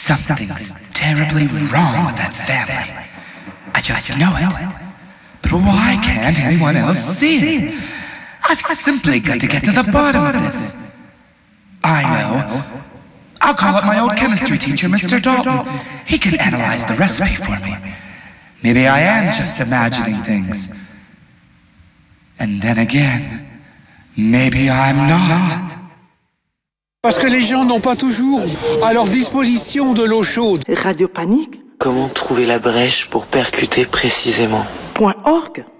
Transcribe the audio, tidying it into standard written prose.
Something's terribly wrong with that family. I just know it. But why can't anyone else see it? I've simply got to get to the bottom of this. I know. I'll call up my old chemistry teacher, Mr. Dalton. He can analyze the recipe for me. Maybe I am just imagining things. And then again, maybe I'm not. Parce que les gens n'ont pas toujours à leur disposition de l'eau chaude. Radio Panique. Comment trouver la brèche pour percuter précisément? .org